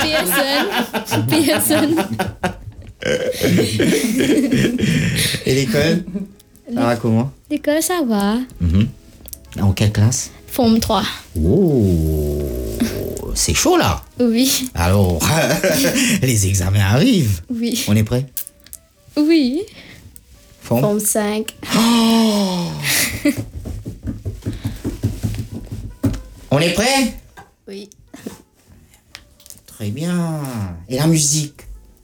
Pearson. Et l'école? Ça va comment? L'école, ça va. En quelle classe? Forme 3. Oh, c'est chaud là. Oui. Alors, les examens arrivent. Oui. On est prêt? Oui. Forme 5. On est prêt? Oui. Très bien. Et la musique?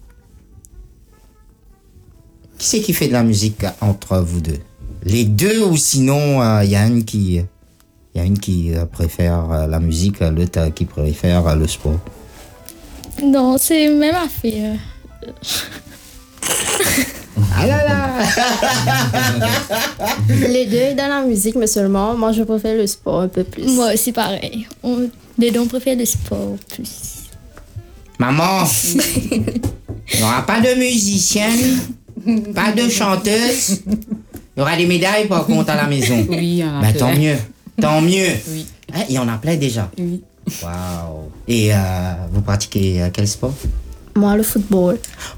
Qui c'est qui fait de la musique entre vous deux? Les deux ou sinon il y a une qui préfère la musique, l'autre qui préfère le sport? Non, c'est même affaire. Ah là là! Les deux dans la musique, mais seulement, moi, je préfère le sport un peu plus. Moi aussi, pareil. Les deux, on préfère le sport plus. Maman, il n'y aura pas de musicienne, pas de chanteuse. Il y aura des médailles par contre à la maison. Oui, il y en a Ben, plein. tant mieux, tant mieux. Oui. Hein, il y en a plein déjà. Oui. Waouh. Et vous pratiquez quel sport? Moi, le football.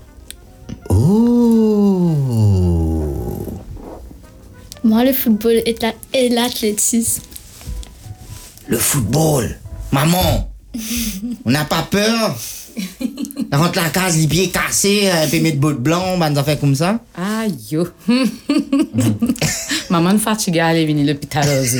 Oh. Moi, le football et l'athlétisme. Le football. Maman, on n'a pas peur. On rentre la case, les pieds cassés, puis mettre bottes blanc, ben, ça fait comme ça. Aïe, yo. Maman fatiguée à aller venir à l'hôpital aussi.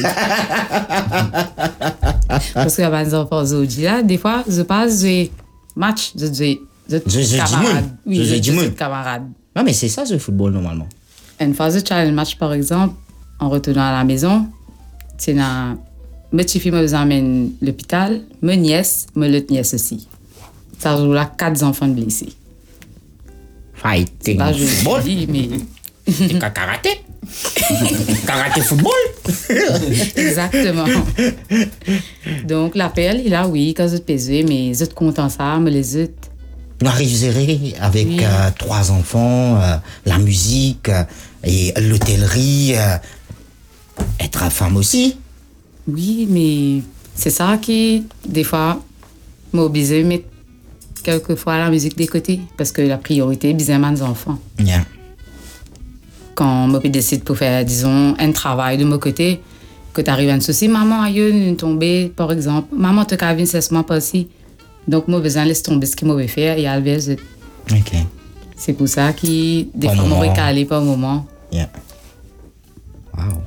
Parce que avant les enfants aujourd'hui, là, des fois, je passe des matchs de camarades. Oui, de camarades. Non, mais c'est ça, ce football, normalement. Une fois, je challenge match, par exemple, en retournant à la maison, c'est ma petite fille me emmène à l'hôpital, ma nièce, l'autre nièce aussi. Ça joue là 4 enfants blessés. Fighting Là, je football. dis, mais... C'est karaté. Karaté football. Exactement. Donc, l'appel, il a, oui, quand je te pèse, mais je te compte ensemble, les autres. Vous arriverez avec Oui. 3 enfants, la musique et l'hôtellerie, être femme aussi. Oui, mais c'est ça qui, des fois, m'a obligé de mettre quelquefois la musique de côté, parce que la priorité, c'est mes enfants. Yeah. Quand je décide pour faire, disons, un travail de mon côté, que tu arrives à un souci, maman, aïe, une tombée, par exemple, maman, tu as vu incessamment pas aussi. Donc, moi, besoin de laisser tomber ce qu'il m'avait fait et aller vers. Ok. C'est pour ça que, des Par fois, je moment. me recalé par moment. Yeah. Wow.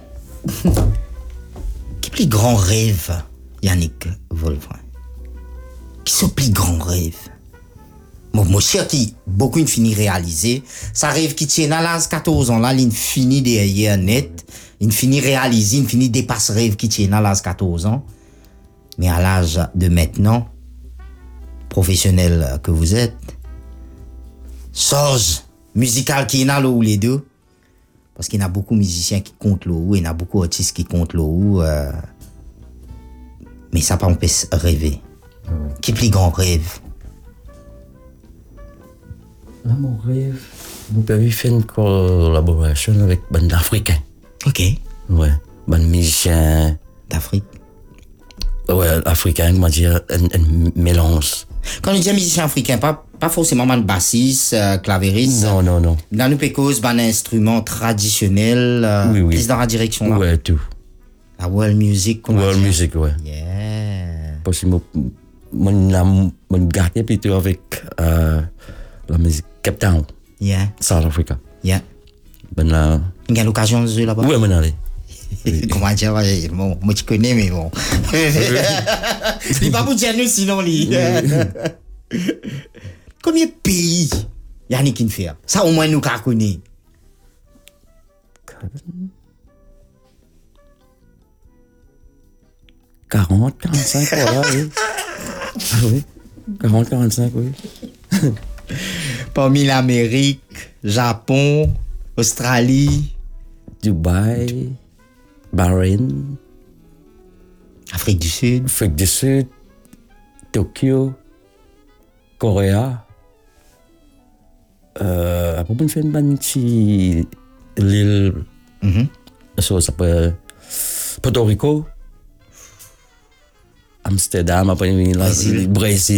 Quel plus grand rêve, Yannick Wolfrin? Qui sont plus grand rêve? Mon cher qui beaucoup fini réalisé, ça rêve qui tient à l'âge 14 ans là, il finit derrière net, il finit réalisé, il finit dépasse rêve qui tient à l'âge 14 ans. Mais à l'âge de maintenant, professionnel que vous êtes, Sorge musical qui est là où les deux, parce qu'il y a beaucoup de musiciens qui comptent là où, il y a beaucoup d'artistes qui comptent là où, mais ça pas empêche rêver. Qui plus grand rêve? Là, mon rêve, mon père il fait une collaboration avec un band africain. Ok. Ouais, band musicien. D'Afrique. Ouais, africain, comment dire, un mélange. Quand on dit musicien africain, pas forcément un bassiste, clavériste. Non. Dans nous pécos, un instrument traditionnel, Oui. plus dans la direction là. Ouais, tout. La world music. comment World dire. music, ouais. Yeah. Parce que mon gardé plutôt avec la musique Cape Town, Yeah. South Africa. Yeah. Ben là, Il y a l'occasion de jouer là-bas. ouais, mon allé. Comment dire, bon, moi tu connais, mais bon. Il pas pour dire nous sinon, lui. Combien de pays Yannick qui fait? Ça au moins nous qu'à connaître. 40, 45, voilà, oui. Ah oui, 40, 45, oui. Parmi l'Amérique, Japon, Australie, Dubaï, Bahreïn, Afrique du Sud. Afrique du Sud, Tokyo, Corée. Après, on fait une bonne petite l'île, ça s'appelle Porto Rico, Amsterdam, après, Brésil.